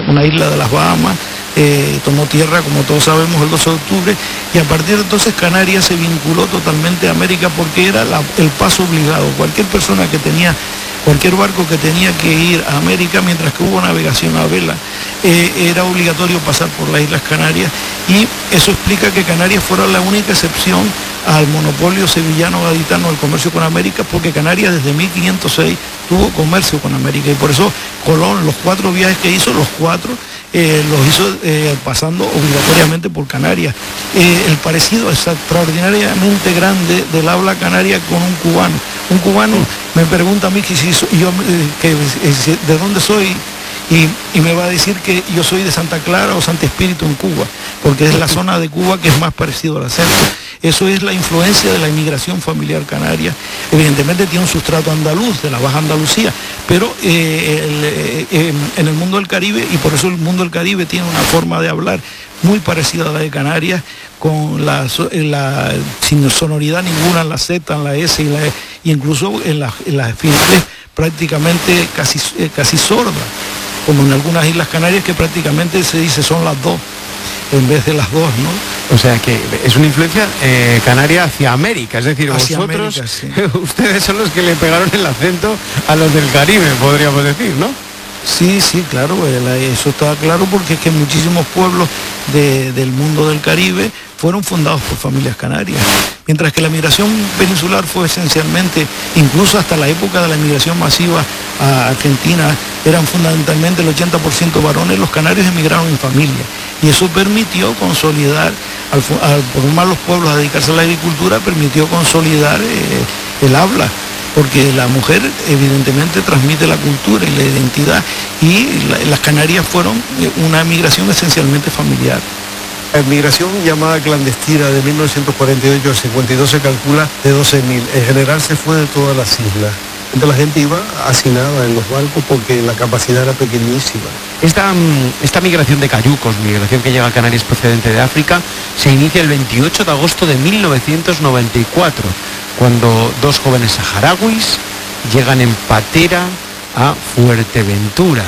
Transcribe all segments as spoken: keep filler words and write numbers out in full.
una isla de las Bahamas, eh, tomó tierra, como todos sabemos, el doce de octubre, y a partir de entonces Canarias se vinculó totalmente a América porque era la, el paso obligado. Cualquier persona que tenía, cualquier barco que tenía que ir a América, mientras que hubo navegación a vela, eh, era obligatorio pasar por las Islas Canarias, y eso explica que Canarias fuera la única excepción al monopolio sevillano gaditano del comercio con América, porque Canarias desde mil quinientos seis tuvo comercio con América, y por eso Colón, los cuatro viajes que hizo, los cuatro, eh, los hizo eh, pasando obligatoriamente por Canarias. Eh, el parecido es extraordinariamente grande del habla canaria con un cubano. Un cubano me pregunta a mí que si so, yo, eh, que, eh, de dónde soy, y, y me va a decir que yo soy de Santa Clara o Santo Espíritu en Cuba, porque es la zona de Cuba que es más parecido al acento. Eso es la influencia de la inmigración familiar canaria. Evidentemente tiene un sustrato andaluz, de la Baja Andalucía, pero eh, el, eh, en el mundo del Caribe, y por eso el mundo del Caribe tiene una forma de hablar muy parecida a la de Canarias, con la, la sin sonoridad ninguna en la Z, en la S, y, la, y incluso en, la, en las finales prácticamente casi, eh, casi sordas, como en algunas Islas Canarias que prácticamente se dice son las dos, en vez de las dos, ¿no? O sea que es una influencia eh, canaria hacia América, es decir, hacia vosotros, América, sí. Ustedes son los que le pegaron el acento a los del Caribe, podríamos decir, ¿no? Sí, sí, claro, eso está claro, porque es que muchísimos pueblos de, del mundo del Caribe fueron fundados por familias canarias, mientras que la migración peninsular fue esencialmente, incluso hasta la época de la migración masiva a Argentina, eran fundamentalmente el ochenta por ciento varones. Los canarios emigraron en familia, y eso permitió consolidar, al, al formar los pueblos a dedicarse a la agricultura, permitió consolidar eh, el habla, porque la mujer evidentemente transmite la cultura y la identidad, y la, las Canarias fueron una migración esencialmente familiar. La migración llamada clandestina de mil novecientos cuarenta y ocho al cincuenta y dos se calcula de doce mil. En general se fue de todas las islas. Entonces la gente iba hacinada en los barcos porque la capacidad era pequeñísima. Esta, esta migración de cayucos, migración que llega a Canarias procedente de África, se inicia el veintiocho de agosto de mil novecientos noventa y cuatro, cuando dos jóvenes saharauis llegan en patera a Fuerteventura.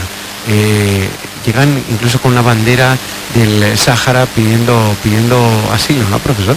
Eh, llegan incluso con una bandera del Sáhara pidiendo, pidiendo asilo, ¿no, profesor?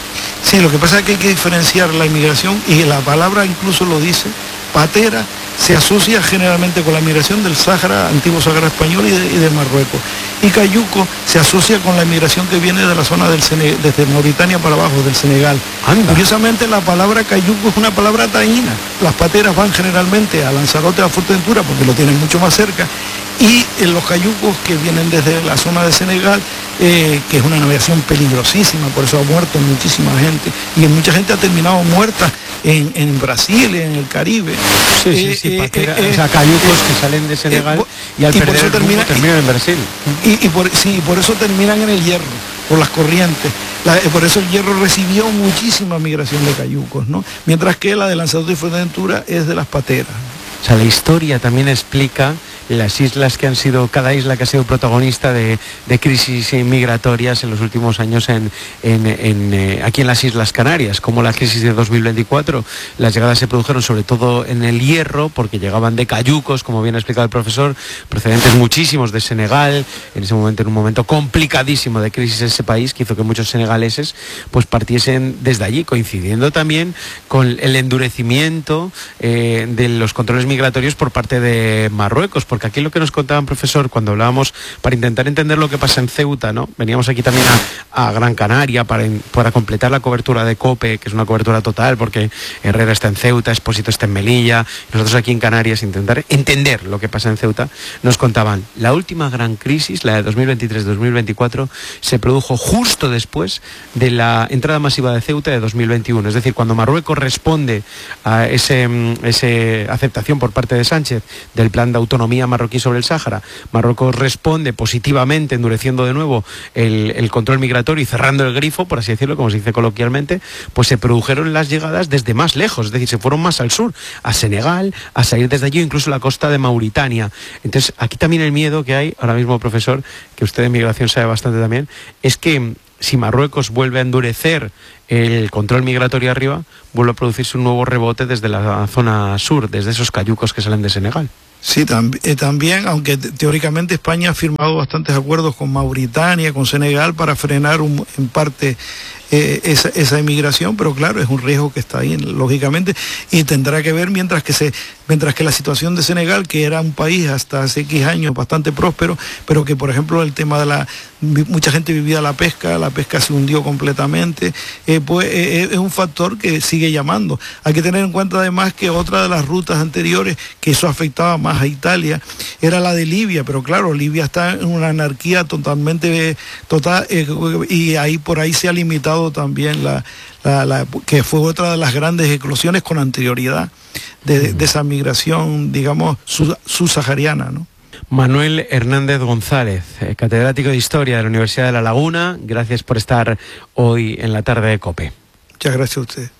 Sí, lo que pasa es que hay que diferenciar la inmigración, y la palabra incluso lo dice, patera se asocia generalmente con la migración del Sáhara, antiguo Sáhara español, y de, y de Marruecos. Y cayuco se asocia con la migración que viene de la zona del Senegal, desde Mauritania para abajo, del Senegal. Anda. Curiosamente, la palabra cayuco es una palabra taína. Las pateras van generalmente a Lanzarote, a Fuerteventura, porque lo tienen mucho más cerca, y en los cayucos que vienen desde la zona de Senegal, eh, que es una navegación peligrosísima, por eso ha muerto muchísima gente, y mucha gente ha terminado muerta en, en Brasil, en el Caribe. Sí, sí, sí, eh, patera, eh, o sea, cayucos eh, que salen de Senegal eh, y al y perder el termina, rumbo terminan en Brasil. Y, y por, sí, por eso terminan en el Hierro, por las corrientes. La, por eso el Hierro recibió muchísima migración de cayucos, ¿no? Mientras que la de Lanzarote y Fuerteventura es de las pateras. O sea, la historia también explica las islas que han sido, cada isla que ha sido protagonista de, de crisis migratorias en los últimos años en, en, en, eh, aquí en las Islas Canarias, como la crisis de dos mil veinticuatro. Las llegadas se produjeron sobre todo en el Hierro, porque llegaban de cayucos, como bien ha explicado el profesor, procedentes muchísimos de Senegal, en ese momento, en un momento complicadísimo de crisis en ese país, que hizo que muchos senegaleses pues partiesen desde allí, coincidiendo también con el endurecimiento eh, de los controles migratorios por parte de Marruecos, porque aquí lo que nos contaban, profesor, cuando hablábamos para intentar entender lo que pasa en Ceuta, ¿no? Veníamos aquí también a, a Gran Canaria para, para completar la cobertura de COPE, que es una cobertura total, porque Herrera está en Ceuta, Expósito está en Melilla, nosotros aquí en Canarias intentar entender lo que pasa en Ceuta. Nos contaban, la última gran crisis, la de dos mil veintitrés dos mil veinticuatro, se produjo justo después de la entrada masiva de Ceuta de dos mil veintiuno, es decir, cuando Marruecos responde a ese, ese aceptación por parte de Sánchez del plan de autonomía marroquí sobre el Sáhara. Marruecos responde positivamente, endureciendo de nuevo el, el control migratorio y cerrando el grifo, por así decirlo, como se dice coloquialmente. Pues se produjeron las llegadas desde más lejos, es decir, se fueron más al sur, a Senegal, a salir desde allí, incluso la costa de Mauritania. Entonces, aquí también el miedo que hay, ahora mismo, profesor, que usted de migración sabe bastante también, es que si Marruecos vuelve a endurecer el control migratorio arriba, vuelve a producirse un nuevo rebote desde la zona sur, desde esos cayucos que salen de Senegal. Sí, tam eh, también, aunque teóricamente España ha firmado bastantes acuerdos con Mauritania, con Senegal, para frenar un, en parte eh, esa, esa emigración, pero claro, es un riesgo que está ahí, lógicamente, y tendrá que ver mientras que se, mientras que la situación de Senegal, que era un país hasta hace X años bastante próspero, pero que por ejemplo el tema de la, mucha gente vivía la pesca, la pesca se hundió completamente, eh, pues eh, es un factor que sigue llamando. Hay que tener en cuenta además que otra de las rutas anteriores, que eso afectaba más a Italia, era la de Libia, pero claro, Libia está en una anarquía totalmente total, eh, y ahí por ahí se ha limitado también la, la, la que fue otra de las grandes eclosiones con anterioridad de, de esa migración, digamos, subsahariana, ¿no? Manuel Hernández González, eh, catedrático de Historia de la Universidad de La Laguna, gracias por estar hoy en la tarde de COPE. Muchas gracias a usted.